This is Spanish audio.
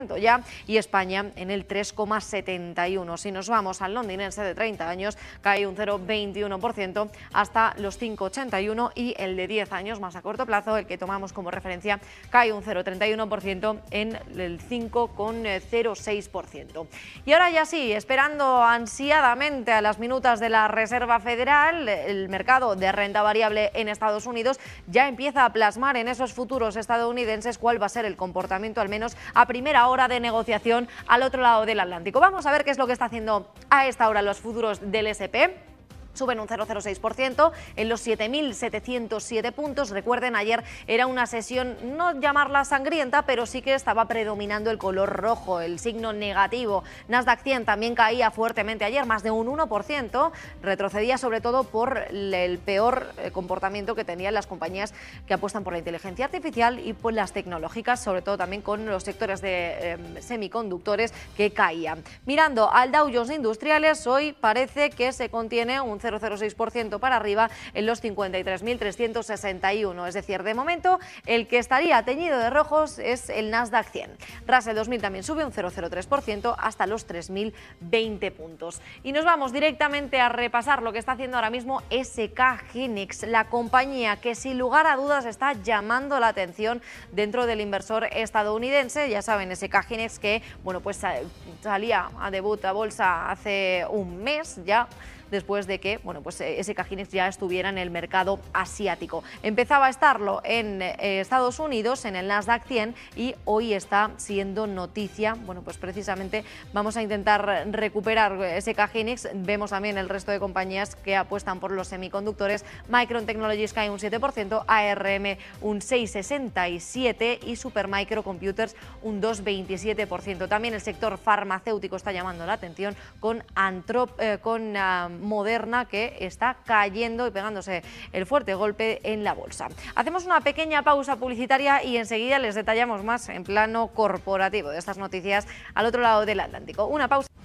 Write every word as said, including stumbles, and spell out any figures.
ya, y España en el tres coma setenta y uno. Si nos vamos al londinense de treinta años, cae un cero coma veintiuno por ciento hasta los cinco coma ochenta y uno, y el de diez años más a corto plazo, el que tomamos como referencia, cae un cero coma treinta y uno por ciento en el cinco coma cero seis por ciento. Y ahora ya sí, esperando ansiadamente a las minutas de la Reserva Federal, el mercado de renta variable en Estados Unidos ya empieza a plasmar en esos futuros estadounidenses cuál va a ser el comportamiento, al menos a primera hora de negociación al otro lado del Atlántico. Vamos a ver qué es lo que está haciendo a esta hora los futuros del ese pe. Suben un cero coma cero seis por ciento en los siete mil setecientos siete puntos. Recuerden, ayer era una sesión, no llamarla sangrienta, pero sí que estaba predominando el color rojo, el signo negativo. Nasdaq cien también caía fuertemente ayer, más de un uno por ciento. Retrocedía sobre todo por el peor comportamiento que tenían las compañías que apuestan por la inteligencia artificial y por las tecnológicas, sobre todo también con los sectores de eh, semiconductores que caían. Mirando al Dow Jones Industriales, hoy parece que se contiene un cero coma cero seis por ciento para arriba en los cincuenta y tres mil trescientos sesenta y uno. Es decir, de momento el que estaría teñido de rojos es el Nasdaq cien. Russell dos mil también sube un cero coma cero tres por ciento hasta los tres mil veinte puntos. Y nos vamos directamente a repasar lo que está haciendo ahora mismo ese ka Hynix, la compañía que sin lugar a dudas está llamando la atención dentro del inversor estadounidense. Ya saben, ese ka Hynix que bueno, pues salía a debut a bolsa hace un mes ya, después de que bueno, pues ese ka Hynix ya estuviera en el mercado asiático. Empezaba a estarlo en eh, Estados Unidos, en el Nasdaq cien, y hoy está siendo noticia. Bueno, pues precisamente vamos a intentar recuperar ese ka Hynix. Vemos también el resto de compañías que apuestan por los semiconductores. Micron Technologies cae un siete por ciento, A R M un seis coma sesenta y siete por ciento y Supermicro Computers un dos coma veintisiete por ciento. También el sector farmacéutico está llamando la atención con, Antrop, eh, con uh, Moderna, que está cayendo y pegándose el fuerte golpe en la bolsa. Hacemos una pequeña pausa publicitaria y enseguida les detallamos más en plano corporativo de estas noticias al otro lado del Atlántico. Una pausa.